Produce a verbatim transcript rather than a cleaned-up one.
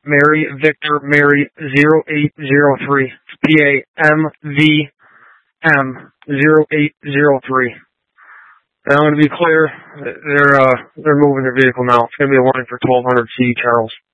Mary Victor Mary zero eight zero three. P A M V M zero eight zero three. And I'm going to be clear, they're uh, they're moving their vehicle now. It's going to be a line for twelve hundred C, Charles.